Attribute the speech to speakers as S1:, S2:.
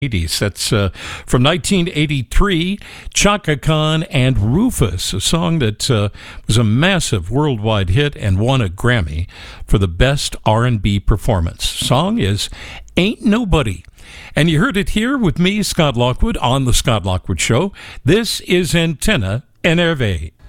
S1: 80s. That's from 1983, Chaka Khan and Rufus, a song that was a massive worldwide hit and won a Grammy for the best R&B performance. Song is Ain't Nobody. And you heard it here with me, Scott Lockwood, on The Scott Lockwood Show. This is Antenna NRV.